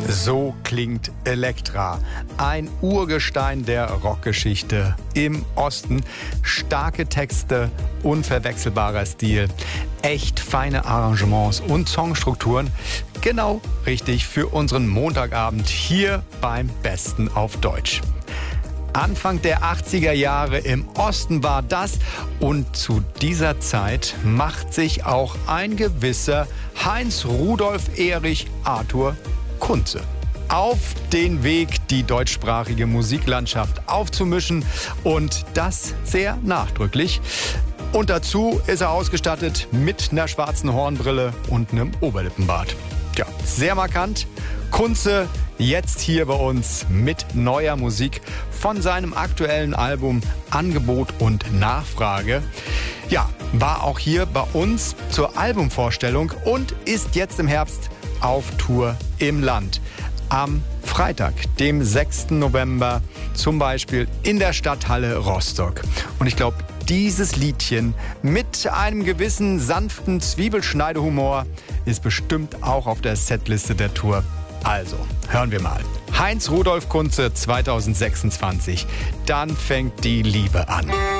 So klingt Elektra, ein Urgestein der Rockgeschichte im Osten. Starke Texte, unverwechselbarer Stil, echt feine Arrangements und Songstrukturen. Genau richtig für unseren Montagabend hier beim Besten auf Deutsch. Anfang der 80er Jahre im Osten war das und zu dieser Zeit macht sich auch ein gewisser Heinz Rudolf Erich Arthur Kunze auf den Weg, die deutschsprachige Musiklandschaft aufzumischen und das sehr nachdrücklich. Und dazu ist er ausgestattet mit einer schwarzen Hornbrille und einem Oberlippenbart. Ja, sehr markant. Kunze jetzt hier bei uns mit neuer Musik von seinem aktuellen Album Angebot und Nachfrage. Ja, war auch hier bei uns zur Albumvorstellung und ist jetzt im Herbst auf Tour im Land. Am Freitag, dem 6. November, zum Beispiel in der Stadthalle Rostock. Und ich glaube, dieses Liedchen mit einem gewissen sanften Zwiebelschneidehumor ist bestimmt auch auf der Setliste der Tour. Also, hören wir mal. Heinz Rudolf Kunze 2026. Dann fängt die Liebe an.